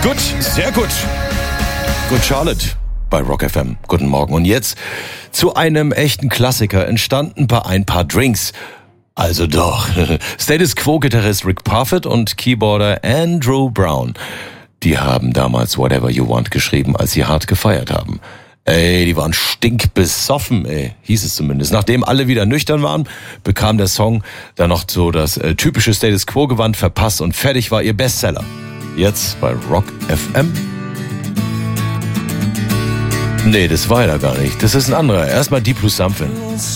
Gut, sehr gut. Good Charlotte bei Rock FM. Guten Morgen. Und jetzt zu einem echten Klassiker, entstanden bei ein paar Drinks. Also doch. Status Quo-Gitarrist Rick Parfitt und Keyboarder Andrew Brown. Die haben damals Whatever You Want geschrieben, als sie hart gefeiert haben. Ey, die waren stinkbesoffen, hieß es zumindest. Nachdem alle wieder nüchtern waren, bekam der Song dann noch so das typische Status Quo-Gewand verpasst und fertig war ihr Bestseller. Jetzt bei Rock FM. Nee, das war ja gar nicht. Das ist ein anderer. Erstmal Deep Blue Something.